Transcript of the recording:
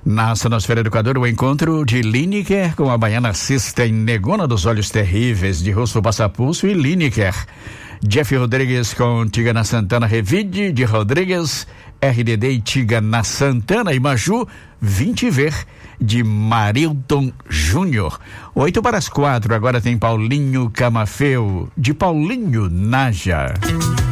Na Sonosfera Educadora, o encontro de Lineker com a baiana Cista em Negona dos Olhos Terríveis, de Rosto Passapulso e Lineker. Jeff Rodrigues com Tigana Santana, Revide de Rodrigues, RDD e Tigana Santana e Maju, 20 Ver de Marilton Júnior. 8 para as 4, agora tem Paulinho Camafeu de Paulinho Naja.